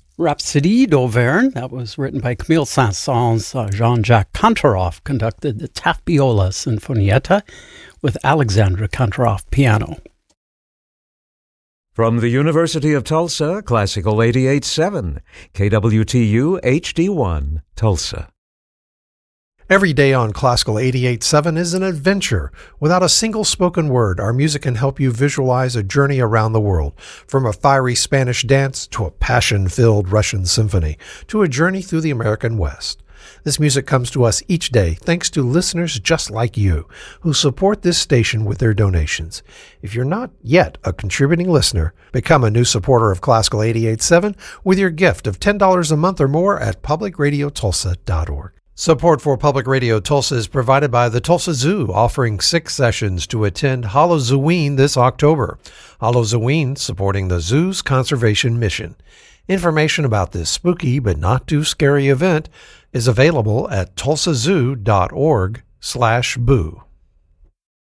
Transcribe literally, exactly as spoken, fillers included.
Rhapsodie d'Auvergne, that was written by Camille Saint-Saëns. Uh, Jean-Jacques Kantorov conducted the Taffiola Sinfonietta with Alexandra Kantorov piano. From the University of Tulsa, Classical eighty-eight point seven, K W T U H D one, Tulsa. Every day on Classical eighty-eight point seven is an adventure. Without a single spoken word, our music can help you visualize a journey around the world, from a fiery Spanish dance to a passion-filled Russian symphony, to a journey through the American West. This music comes to us each day thanks to listeners just like you, who support this station with their donations. If you're not yet a contributing listener, become a new supporter of Classical eighty-eight point seven with your gift of ten dollars a month or more at public radio tulsa dot org. Support for Public Radio Tulsa is provided by the Tulsa Zoo, offering six sessions to attend Halloween this October. Halloween supporting the zoo's conservation mission. Information about this spooky but not too scary event is available at tulsa zoo dot org slash boo.